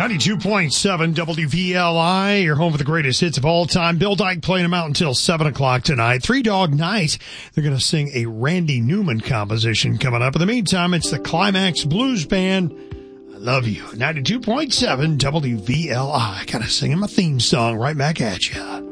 92.7 WVLI, your home for the greatest hits of all time. Bill Dyke playing them out until 7 o'clock tonight. Three Dog Night. They're going to sing a Randy Newman composition coming up. In the meantime, it's the Climax Blues Band. I love you. 92.7 WVLI. Kind of singing my theme song right back at you.